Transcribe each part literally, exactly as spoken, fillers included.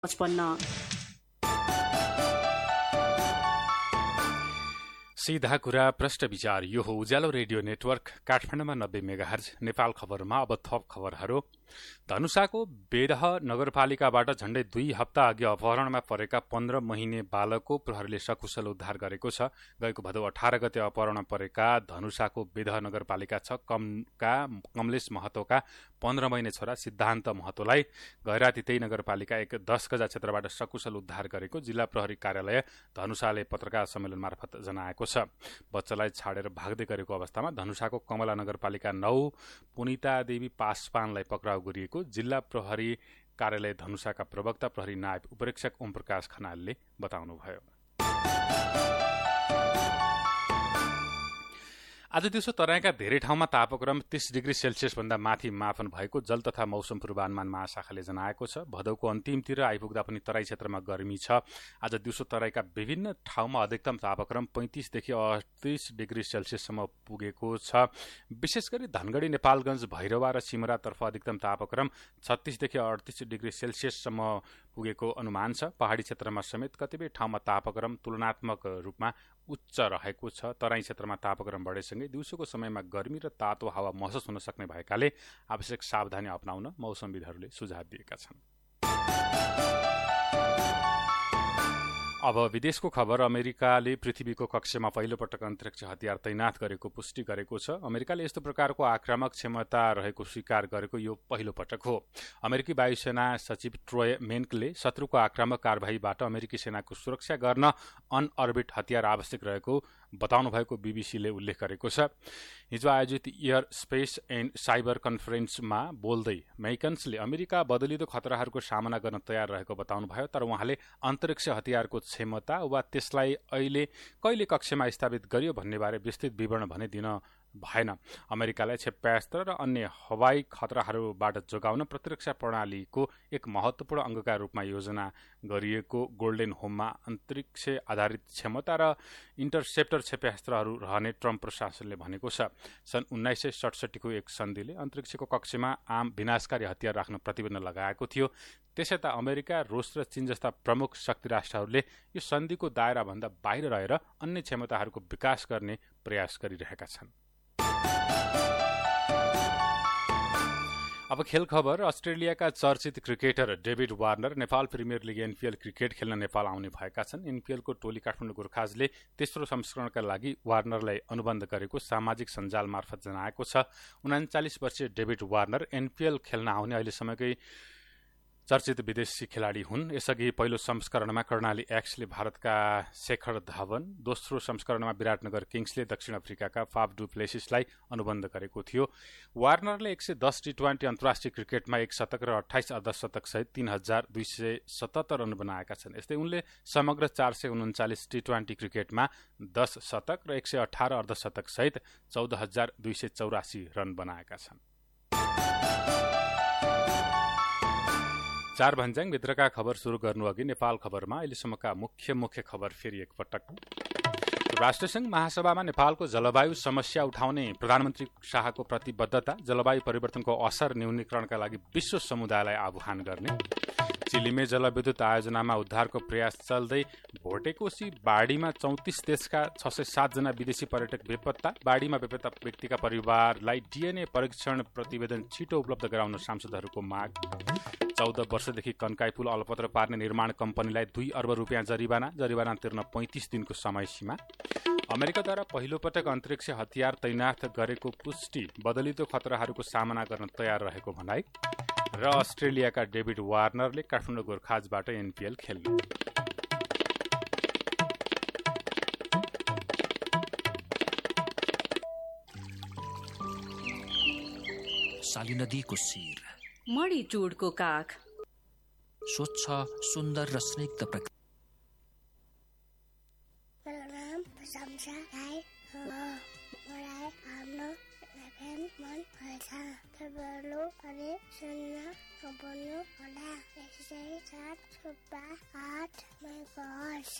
पचपन्न सीधा कुरा प्रश्न विचार। यो हो उज्यालो रेडियो नेटवर्क काठमाडौँमा नब्बे मेगाहर्ज। नेपाल खबरमा अब थप खबरहरू। धनुषाको बेदह नगरपालिकाबाट झण्डै दुई हप्ता अघि अपहरणमा परेका पन्ध्र महिने बालकको प्रहरीले सकुशल उद्धार गरेको छ। गएको भदौ अठार गते अपहरणमा परेका धनुषाको बेदह नगरपालिका छ कमका कमलेश महतोका पन्ध्र महिने छोरा सिद्धान्त महतोलाई गैराती त्यही नगरपालिका एक दस गजा क्षेत्रबाट सकुशल उद्धार गरेको जिल्ला प्रहरी कार्यालय धनुषाले पत्रकार सम्मेलन मार्फत जनाएको छ। बच्चालाई छाडेर भाग्दै गरेको अवस्थामा धनुषाको कमला नगरपालिका नौ पुनिता देवी पासवानलाई पक्राउ गरिएको जिल्ला प्रहरी कार्यालय धनुषाका प्रवक्ता प्रहरी नायब उपरीक्षक ओम प्रकाश खनालले बताउनुभयो। आज दिउँसो तराईका धेरै ठाउँमा तापक्रम तीस डिग्री सेल्सियस भन्दा माथि मापन भएको जल तथा मौसम पूर्वानुमान महाशाखाले जनाएको छ। भदौको अन्तिमतिर आइपुग्दा पनि तराई क्षेत्रमा गर्मी छ। आज दिउँसो तराईका विभिन्न ठाउँमा अधिकतम तापक्रम पैंतिसदेखि अडतिस डिग्री सेल्सियससम्म पुगेको छ। विशेष गरी धनगढ़ी नेपालगंज भैरवा र सिमरातर्फ अधिकतम तापक्रम छत्तीसदेखि अडतिस डिग्री सेल्सियससम्म पुगेको अनुमान छ। पहाड़ी क्षेत्रमा समेत कतिपय ठाउँमा तापक्रम तुलनात्मक रूपमा उच्च रहेको छ। तराई क्षेत्रमा तापक्रम बढेसँगै दिउँसोको समयमा गर्मी र तातो हावा महसुस हुन सक्ने भएकाले आवश्यक सावधानी अपनाउन मौसमविदहरूले सुझाव दिएका छन्। अब विदेशको खबर। अमेरिकाले पृथ्वीको कक्षमा पहिलो पटक अन्तरिक्ष हतियार तैनाथ गरेको पुष्टि गरेको छ। अमेरिकाले यस्तो प्रकारको आक्रामक क्षमता रहेको स्वीकार गरेको यो पहिलो पटक हो। अमेरिकी वायुसेना सचिव ट्रोय मेन्कले शत्रुको आक्रामक कारबाहीबाट अमेरिकी सेनाको सुरक्षा गर्न अन अर्बिट हतियार आवश्यक रहेको बताउनु भएको बीबीसीले उल्लेख गरेको छ। हिजो आयोजित एयर स्पेस एन्ड साइबर कन्फरेन्समा बोल्दै मैकन्सले अमेरिका बदलिदो खतराहरूको सामना गर्न तयार रहेको बताउनुभयो। तर उहाँले अन्तरिक्ष हतियारको क्षमता वा त्यसलाई अहिले कहिले कक्षमा स्थापित गरियो भन्नेबारे विस्तृत विवरण भने दिन भएन। अमेरिकालाई क्षेप्यास्त्र र अन्य हवाई खतराहरूबाट जोगाउन प्रतिरक्षा प्रणालीको एक महत्वपूर्ण अङ्गका रूपमा योजना गरिएको गोल्डेन होममा अन्तरिक्ष आधारित क्षमता र इन्टरसेप्टर क्षेप्यास्त्रहरू रहने ट्रम्प प्रशासनले भनेको छ। सन् उन्नाइस सय सडसठीको एक सन्धिले अन्तरिक्षको कक्षमा आम विनाशकारी हतियार राख्न प्रतिबन्ध लगाएको थियो। त्यसै त अमेरिका, रुस र चीन जस्ता प्रमुख शक्ति राष्ट्रहरूले यो सन्धिको दायराभन्दा बाहिर रहेर अन्य क्षमताहरूको विकास गर्ने प्रयास गरिरहेका छन्। अब खेल खबर। अस्ट्रेलियाका चर्चित cricketer David Warner Nepal premier league NPL cricket खेल्न नेपाल आउने भएका छन्। एनपीएलको टोली काठमाडौँ गोर्खाजले तेस्रो संस्करणका लागि वार्नरलाई अनुबन्ध गरेको सामाजिक सञ्जाल मार्फत जनाएको छ। उनाचालिस वर्षीय डेभिड वार्नर एनपीएल खेल्न आउने अहिलेसम्मकै चर्चित विदेशी खेलाडी हुन्। यसअघि पहिलो संस्करणमा कर्णाली एक्सले भारतका शेखर धवन, दोस्रो संस्करणमा विराटनगर किङ्सले दक्षिण अफ्रिकाका फाफ डु प्लेसिसलाई अनुबन्ध गरेको थियो। वार्नरले एक सय दस टी ट्वेन्टी अन्तर्राष्ट्रिय क्रिकेटमा एक शतक र अठाइस अर्धशतक सहित तीन हजार दुई सय सतहत्तर रन बनाएका छन्। यस्तै उनले समग्र चार सय उन्चालिस टी ट्वेन्टी क्रिकेटमा दस शतक र एक सय अठार अर्धशतक सहित चौध हजार दुई सय चौरासी रन बनाएका छन्। चार भन्ज्याङ भित्रका खबर सुरु गर्नु अघि नेपाल खबरमा अहिलेसम्मका मुख्य मुख्य खबर फेरि एकपटक। राष्ट्रसङ्घ महासभामा नेपालको जलवायु समस्या उठाउने प्रधानमन्त्री शाहको प्रतिबद्धता, जलवायु परिवर्तनको असर न्यूनीकरणका लागि विश्व समुदायलाई आह्वान गर्ने, चिलिमे जलविद्युत आयोजनामा उद्धारको प्रयास चल्दै भोटेकोशी बाढीमा चौतिस देशका छ सय सातजना विदेशी पर्यटक बेपत्ता, बाढीमा बेपत्ता व्यक्तिका परिवारलाई डीएनए परीक्षण प्रतिवेदन छिटो उपलब्ध गराउन सांसदहरूको माग, चौध वर्षदेखि कन्काई पुल अलपत्र पार्ने निर्माण कम्पनीलाई दुई अर्ब रुपियाँ जरिवाना, जरिवाना तिर्न पैंतिस दिनको समय सीमा, अमेरिकाद्वारा पहिलो पटक अन्तरिक्ष हतियार तैनाथ गरेको पुष्टि, बदलिदो खतराहरूको सामना गर्न तयार रहेको भनाई र अस्ट्रेलियाका डेभिड वार्नरले काठमाडौँ गोर्खाजबाट एनपीएल खेल्ने। साली नदीको शिर, मणि टुडको काख, स्वच्छ सुन्दर र स्निग्ध प्रकृति। मेरो नाम प्रशंसा राई हो। मलाई आफ्नो एफएम मन पर्छ। तपाईँहरू पनि सुन्न नभुल्नु होला। एक सय सात सुब्बा आठ मेगाहर्ज।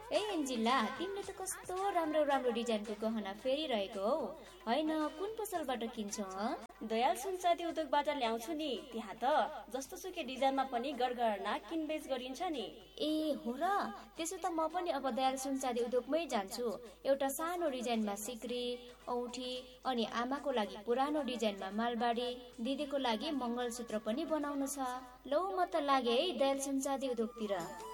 ए एन्जिला, तिमीले त कस्तो राम्रो राम्रो डिजाइनको गहना फेरिरहेको हौ। होइन, कुन पसलबाट किन्छौ? दयाल सुनचाँदी उद्योगबाट ल्याउँछु नि। त्यहाँ त जस्तो सुकै डिजाइनमा पनि गरगहना किनबेच गरिन्छ नि। ए हो र, त्यसो त म पनि अब दयाल सुनचाँदी उद्योगमै जान्छु। एउटा सानो डिजाइनमा सिक्री, औठी, अनि आमाको लागि पुरानो डिजाइनमा मालबाडी, दिदीको लागि मङ्गलसूत्र पनि बनाउनु छ। लौ म त लागे है दयाल सुनचाँदी उद्योगतिर।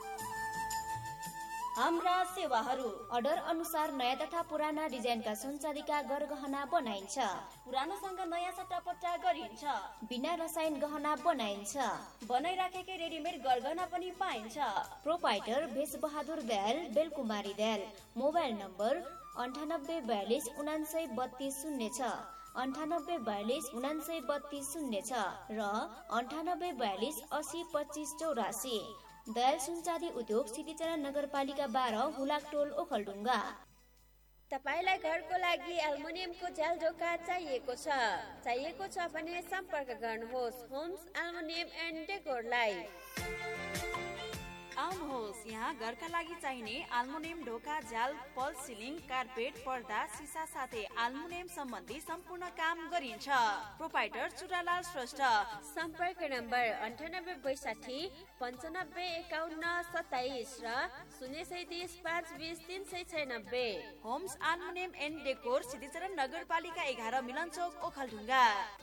हाम्रा सेवाहरू अर्डर अनुसार नयाँ तथा पुराना डिजाइनका सुनचाँदीका गरगहना बनाइन्छ। पुरानोसँग नयाँ सट्टापट्टा गरिन्छ। बिना रसायन गहना बनाइन्छ। बनाइराखेकै रेडिमेड गरगहना पनि पाइन्छ। Proprietor Bhesh Bahadur Dayal, बेलकुमारी Dayal. Mobile number अन्ठानब्बे बयालिस उनान्सय बत्तीस शून्य छ, अन्ठानब्बे बयालिस उनान्सय बत्तीस शून्य छ र अन्ठानब्बे बयालिस असी पच्चिस चौरासी। दयाल सुनचाँदी उद्योग सिद्धिचरण नगरपालिका बाह्र, हुलाकटोल, ओखलढुङ्गा। तपाईलाई घरको लागि एल्युमिनियमको झ्याल ढोका चाहिएको छ चाहिएको छ भने सम्पर्क गर्नुहोस् होम्स एल्युमिनियम एन्ड डेकोरलाई। आउनुहोस्, यहाँ घरका लागि चाहिने एल्युमिनियम ढोका, झ्याल, फल सिलिङ, कार्पेट, पर्दा, सिसा साथै एल्युमिनियम सम्बन्धी सम्पूर्ण काम गरिन्छ। प्रोपाइटर चुरालाल श्रेष्ठ। सम्पर्क नम्बर अन्ठानब्बे बैसाठी पन्चानब्बे एकाउन्न सत्ताइस र शून्य सैतिस पाँच बिस तिन सय छयानब्बे। Homes aluminium and decor, Siddhicharan नगरपालिका एघार, मिलन चौक, ओखलढुङ्गा।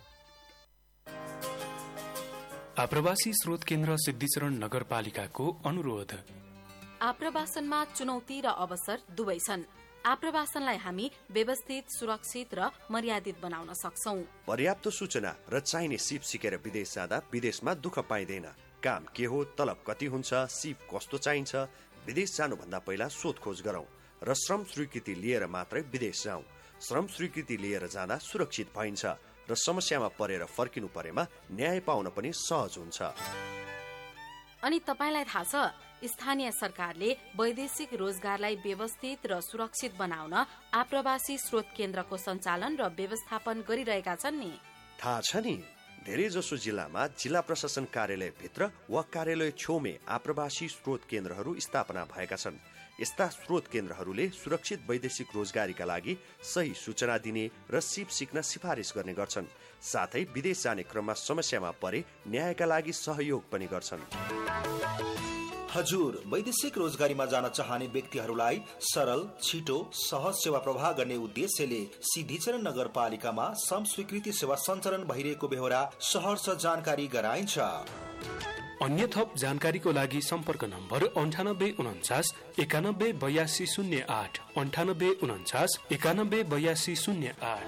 आप्रवासी स्रोत केन्द्र सिद्धिचरण नगरपालिकाको अनुरोध। आप्रवासनमा चुनौती र अवसर दुवै छन्। आप्रवासनलाई हामी व्यवस्थित, सुरक्षित र मर्यादित बनाउन सक्छौं। पर्याप्त सूचना र चाहिने सिप सिकेर विदेश जाँदा विदेशमा दुःख पाइँदैन। काम के हो, तलब कति हुन्छ, सिप कस्तो चाहिन्छ, विदेश जानुभन्दा पहिला सोधखोज गरौं र श्रम स्वीकृति लिएर मात्रै विदेश जाउँ। श्रम स्वीकृति लिएर जाँदा सुरक्षित भइन्छ र समस्यामा परेर फर्किनु परेमा न्याय पाउन पनि सहज हुन्छ। अनि तपाईलाई थाहा छ, स्थानीय सरकारले वैदेशिक रोजगारलाई व्यवस्थित र सुरक्षित बनाउन आप्रवासी स्रोत केन्द्रको सञ्चालन र व्यवस्थापन गरिरहेका छन् नि। थाहा छ नि, धेरै जसो जिल्लामा जिल्ला प्रशासन कार्यालय भित्र वा कार्यालय छेउमै आप्रवासी स्रोत केन्द्रहरू स्थापना भएका छन्। यस्ता स्रोत केन्द्रहरूले सुरक्षित वैदेशिक रोजगारीका लागि सही सूचना दिने र सिप सिक्न सिफारिस गर्ने गर्छन्। साथै विदेश जाने क्रममा समस्यामा परे न्यायका लागि सहयोग पनि गर्छन्। हजुर, वैदेशिक रोजगारीमा जान चाहने व्यक्तिहरूलाई सरल, छिटो, सहज सेवा प्रवाह गर्ने उद्देश्यले सिद्धिचरण नगरपालिकामा श्रम स्वीकृति सेवा सञ्चालन भइरहेको बेहोरा सहर्ष जानकारी गराइन्छ। अन्य थप जानकारीको लागि सम्पर्क नम्बर अन्ठानब्बे उन्चास एकानब्बे बयासी शून्य आठ, अन्ठानब्बे उन्चास एकानब्बे बयासी शून्य आठ।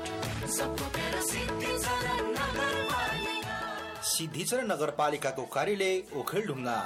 सिद्धिचरण नगरपालिकाको कार्यालय ओखलढुङ्गा।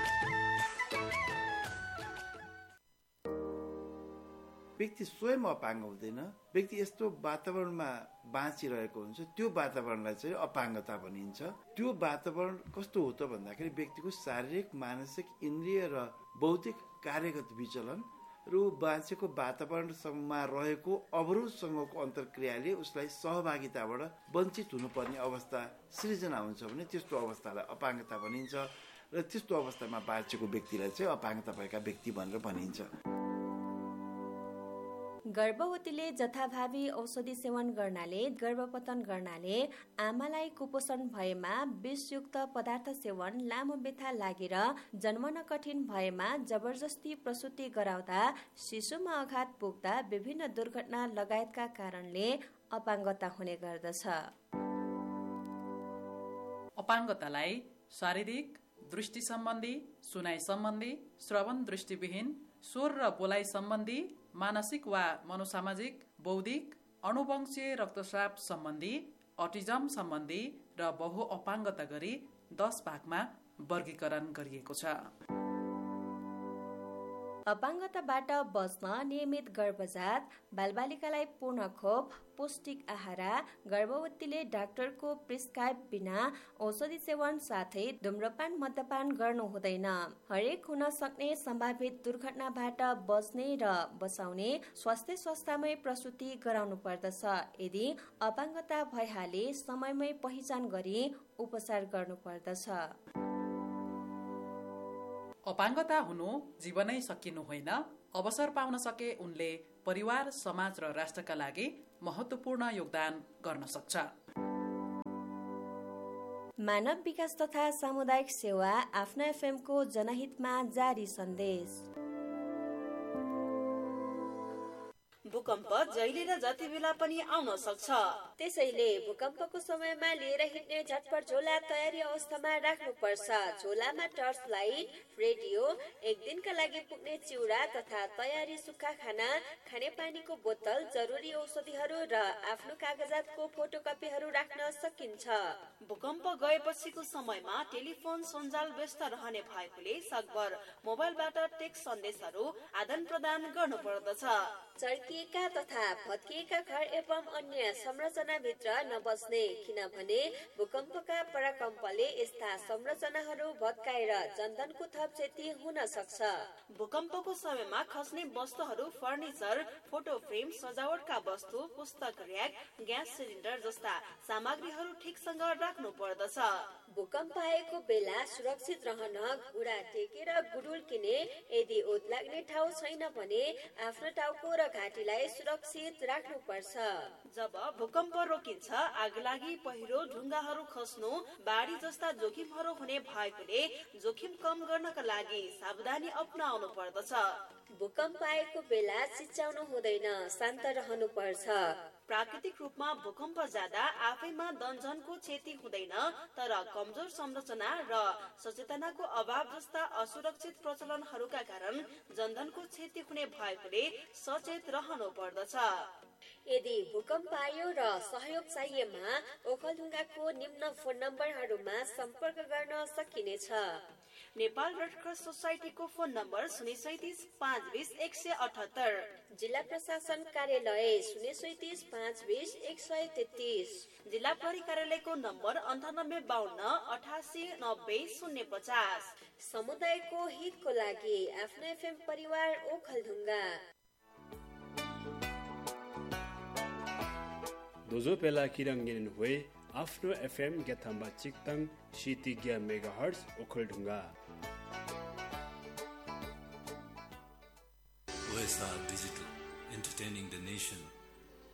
व्यक्ति स्वयं अपाङ्ग हुँदैन, व्यक्ति यस्तो वातावरणमा बाँचिरहेको हुन्छ, त्यो वातावरणलाई चाहिँ अपाङ्गता भनिन्छ। त्यो वातावरण कस्तो हो त भन्दाखेरि व्यक्तिको शारीरिक, मानसिक, इन्द्रिय र बौद्धिक कार्यगत विचलन र ऊ बाँचेको वातावरणमा रहेको अवरोधसँगको अन्तर्क्रियाले उसलाई सहभागिताबाट वञ्चित हुनुपर्ने अवस्था सृजना हुन्छ भने त्यस्तो अवस्थालाई अपाङ्गता भनिन्छ र त्यस्तो अवस्थामा बाँचेको व्यक्तिलाई चाहिँ अपाङ्गता भएका व्यक्ति भनेर भनिन्छ। गर्भवतीले जथाभावी औषधि सेवन गर्नाले, गर्भपतन गर्नाले, आमालाई कुपोषण भएमा, विषयुक्त पदार्थ सेवन, लामो व्यथा लागेर जन्मन कठिन भएमा, जबरजस्ती प्रसुति गराउँदा, शिशुमा आघात पुग्दा, विभिन्न दुर्घटना लगायतका कारणले अपाङ्गता हुने गर्दछ। अपाङ्गतालाई शारीरिक, दृष्टि सम्बन्धी, सुनाइ सम्बन्धी, श्रवण दृष्टिविहीन, स्वर र बोलाइ सम्बन्धी, मानसिक वा मनोसामाजिक, बौद्धिक, अनुवंशीय रक्तस्राव सम्बन्धी, अटिजम सम्बन्धी र बहु अपाङ्गता गरी दस भागमा वर्गीकरण गरिएको छ। अपाङ्गताबाट बच्न नियमित गर्भजात, बालबालिकालाई पूर्ण खोप, पौष्टिक आहार, गर्भवतीले डाक्टरको प्रिस्क्राइब बिना औषधि सेवन साथै धुम्रपान मद्यपान गर्नु हुँदैन। हरेक हुन सक्ने सम्भावित दुर्घटनाबाट बच्ने र बचाउने स्वास्थ्य संस्थामै प्रसुति गराउनु पर्दछ। यदि अपाङ्गता भइहाले समयमै पहिचान गरी उपचार गर्नु पर्दछ। अपाङ्गता हुनु जीवनै सकिनु होइन, अवसर पाउन सके उनले परिवार, समाज र राष्ट्रका लागि महत्त्वपूर्ण योगदान गर्न सक्छ। मानव विकास तथा सामुदायिक सेवा आफ्नो एफएमको जनहितमा जारी सन्देश। भूकम्प जहिले र जति बेला पनि आउन सक्छ, त्यसैले भूकम्पको समयमा लिएर हिँड्ने झटपट झोला तयारी अवस्थामा राख्नुपर्छ। झोलामा टर्च लाइट, रेडियो, एक दिनका लागि पुग्ने चिउरा तथा तयारी सुक्खा खाना, खानेपानीको बोतल, जरुरी औषधिहरू र आफ्नो कागजातको फोटोकपीहरू राख्न सकिन्छ। भूकम्प गएपछिको समयमा टेलिफोन सञ्जाल व्यस्त रहने भएकोले सकभर मोबाइलबाट टेक्स्ट सन्देशहरू आदान प्रदान गर्नु पर्दछ। चर्किएका तथा भत्किएका घर एवं अन्य संरचनाभित्र नबस्ने, किनभने भूकम्पका पराकम्पले यस्ता संरचनाहरू भत्काएर जनधनको थप क्षति हुन सक्छ। भूकम्पको समयमा खस्ने वस्तुहरू फर्निचर, फोटो फ्रेम, सजावटका वस्तु, पुस्तक र्याक, ग्यास सिलिन्डर जस्ता सामग्रीहरू ठिकसँग राख्नु पर्दछ। भूकम्प आएको बेला सुरक्षित रहन घुँडा टेकेर गुडुल किने, यदि ओत लाग्ने ठाउँ छैन भने आफ्नो टाउको र घाँटीलाई सुरक्षित राख्नुपर्छ। जब भूकम्प रोकिन्छ, आगलागी, पहिरो, ढुङ्गाहरू खस्नु, बाढी जस्ता जोखिमहरू हुने भएकोले जोखिम कम गर्नका लागि सावधानी अपनाउनु पर्दछ। भूकम्प आएको बेला चिच्याउनु हुँदैन, शान्त रहनु पर्छ। प्राकृतिक रूपमा भूकम्प जाँदा आफैमा धनजनको क्षति हुँदैन, तर कमजोर संरचना र सचेतनाको अभाव जस्ता असुरक्षित प्रचलनहरूका कारण जनधनको क्षति हुने भएकोले सचेत रहनु पर्दछ। यदि भूकम्प आयो र सहयोग चाहिएमा ओखलढुङ्गाको निम्न फोन नम्बरहरूमा सम्पर्क गर्न सकिनेछ। Nepal red cross सोसाइटीको phone number शून्य सैतिस पाँच बिस एक सय अठहत्तर, जिल्ला प्रशासन कार्यालय शून्य सैतिस पाँच बिस एक सय तेत्तिस, जिल्ला प्रहरी कार्यालयको नम्बर अन्ठानब्बे बाहन्न अठासी नब्बे शून्य पचास। समुदायको हितको लागि आफ्नो एफएम परिवार ओखलढुङ्गा। दोजो पेला किरङ्गेन हुए आफ्नो FM ग्याथाम्बा चिक्तङ शीतिज्ञ megahertz Okhaldhunga. O S R Digital, entertaining the nation